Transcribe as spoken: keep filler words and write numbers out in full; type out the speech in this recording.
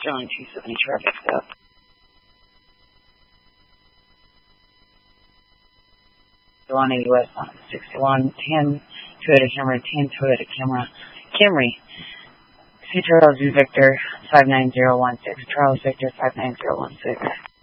Sterling two seventy traffic stop. one eighty West on sixty-one ten Toyota Camry ten Toyota Camry Camry C Charles Victor five nine zero one six Charles Victor five nine zero one six.